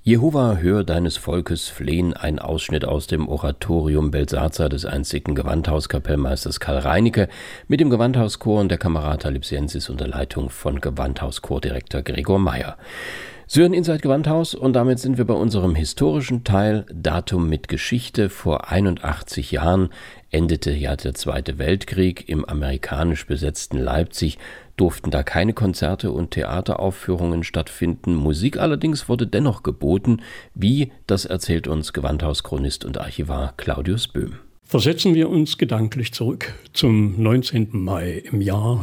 Jehova, hör deines Volkes Flehen, ein Ausschnitt aus dem Oratorium Belsazar des einzigen Gewandhauskapellmeisters Karl Reinecke mit dem Gewandhauschor und der Camerata Lipsiensis unter Leitung von Gewandhauschordirektor Gregor Meyer. Sie hören Inside Gewandhaus und damit sind wir bei unserem historischen Teil Datum mit Geschichte. Vor 81 Jahren endete ja der Zweite Weltkrieg. Im amerikanisch besetzten Leipzig durften da keine Konzerte und Theateraufführungen stattfinden. Musik allerdings wurde dennoch geboten. Wie, das erzählt uns Gewandhauschronist und Archivar Claudius Böhm. Versetzen wir uns gedanklich zurück zum 19. Mai im Jahr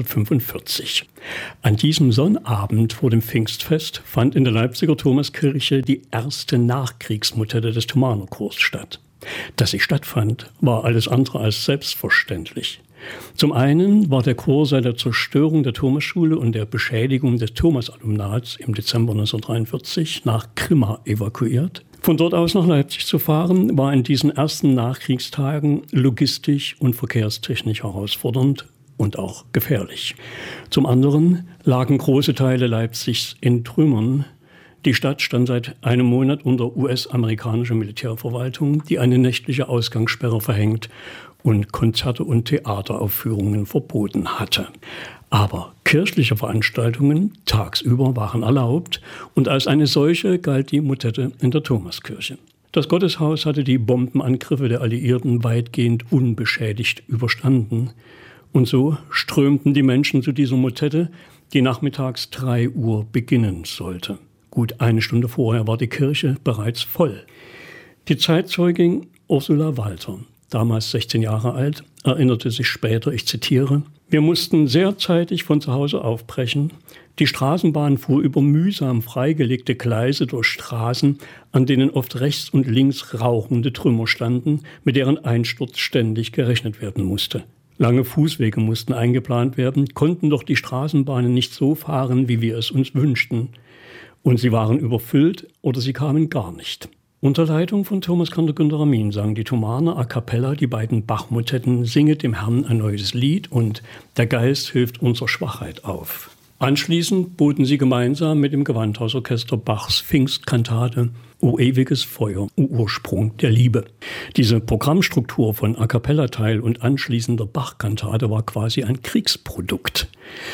1945. An diesem Sonnabend vor dem Pfingstfest fand in der Leipziger Thomaskirche die erste Nachkriegsmotette des Thomanerchors statt. Dass sie stattfand, war alles andere als selbstverständlich. Zum einen war der Chor seit der Zerstörung der Thomasschule und der Beschädigung des Thomasalumnats im Dezember 1943 nach Grimma evakuiert. Von dort aus nach Leipzig zu fahren, war in diesen ersten Nachkriegstagen logistisch und verkehrstechnisch herausfordernd und auch gefährlich. Zum anderen lagen große Teile Leipzigs in Trümmern. Die Stadt stand seit einem Monat unter US-amerikanischer Militärverwaltung, die eine nächtliche Ausgangssperre verhängt und Konzerte und Theateraufführungen verboten hatte. Aber kirchliche Veranstaltungen tagsüber waren erlaubt und als eine solche galt die Motette in der Thomaskirche. Das Gotteshaus hatte die Bombenangriffe der Alliierten weitgehend unbeschädigt überstanden. Und so strömten die Menschen zu dieser Motette, die nachmittags 3 Uhr beginnen sollte. Gut eine Stunde vorher war die Kirche bereits voll. Die Zeitzeugin Ursula Walter, damals 16 Jahre alt, erinnerte sich später, ich zitiere: Wir mussten sehr zeitig von zu Hause aufbrechen. Die Straßenbahn fuhr über mühsam freigelegte Gleise durch Straßen, an denen oft rechts und links rauchende Trümmer standen, mit deren Einsturz ständig gerechnet werden musste. Lange Fußwege mussten eingeplant werden, konnten doch die Straßenbahnen nicht so fahren, wie wir es uns wünschten. Und sie waren überfüllt oder sie kamen gar nicht. Unter Leitung von Thomaskantor Günter Ramin sangen die Thomaner a cappella die beiden Bach-Motetten Singet dem Herrn ein neues Lied und Der Geist hilft unserer Schwachheit auf. Anschließend boten sie gemeinsam mit dem Gewandhausorchester Bachs Pfingstkantate O ewiges Feuer, O Ursprung der Liebe. Diese Programmstruktur von A Cappella-Teil und anschließender Bach-Kantate war quasi ein Kriegsprodukt.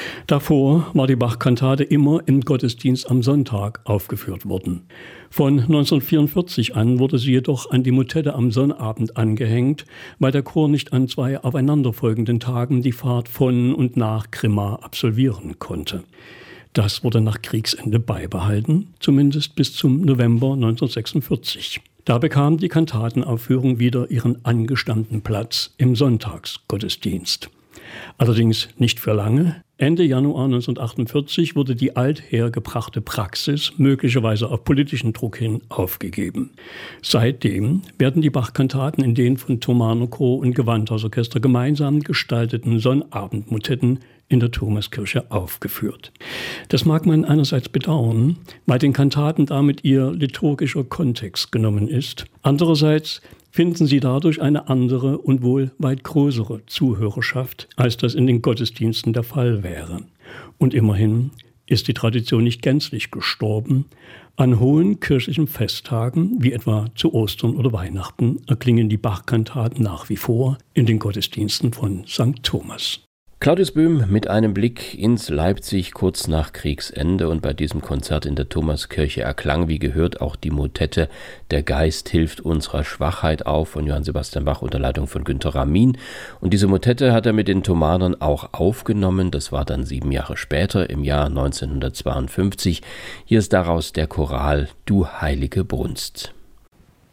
Davor war die Bach-Kantate immer im Gottesdienst am Sonntag aufgeführt worden. Von 1944 an wurde sie jedoch an die Motette am Sonnabend angehängt, weil der Chor nicht an 2 aufeinanderfolgenden Tagen die Fahrt von und nach Grimma absolvieren konnte. Das wurde nach Kriegsende beibehalten, zumindest bis zum November 1946. Da bekam die Kantatenaufführung wieder ihren angestammten Platz im Sonntagsgottesdienst. Allerdings nicht für lange. Ende Januar 1948 wurde die althergebrachte Praxis möglicherweise auf politischen Druck hin aufgegeben. Seitdem werden die Bach-Kantaten in den von Thomanerchor und Gewandhausorchester gemeinsam gestalteten Sonnabendmotetten in der Thomaskirche aufgeführt. Das mag man einerseits bedauern, weil den Kantaten damit ihr liturgischer Kontext genommen ist. Andererseits finden sie dadurch eine andere und wohl weit größere Zuhörerschaft, als das in den Gottesdiensten der Fall wäre. Und immerhin ist die Tradition nicht gänzlich gestorben. An hohen kirchlichen Festtagen, wie etwa zu Ostern oder Weihnachten, erklingen die Bach-Kantaten nach wie vor in den Gottesdiensten von St. Thomas. Claudius Böhm mit einem Blick ins Leipzig kurz nach Kriegsende, und bei diesem Konzert in der Thomaskirche erklang, wie gehört, auch die Motette Der Geist hilft unserer Schwachheit auf von Johann Sebastian Bach unter Leitung von Günter Ramin. Und diese Motette hat er mit den Thomanern auch aufgenommen. Das war dann 7 Jahre später, im Jahr 1952. Hier ist daraus der Choral Du heilige Brunst.